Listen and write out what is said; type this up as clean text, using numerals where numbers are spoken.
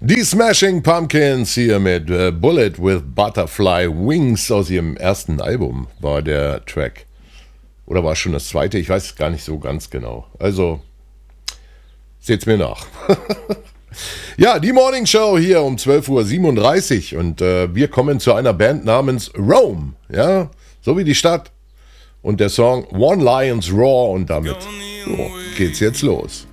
Die Smashing Pumpkins hier mit Bullet with Butterfly Wings aus ihrem ersten Album war der Track. Oder war es schon das zweite? Ich weiß es gar nicht so ganz genau. Also, seht's mir nach. Ja, die Morning Show hier um 12:37 Uhr und wir kommen zu einer Band namens Rome. Ja, so wie die Stadt. Und der Song One Lions Roar und damit geht's jetzt los.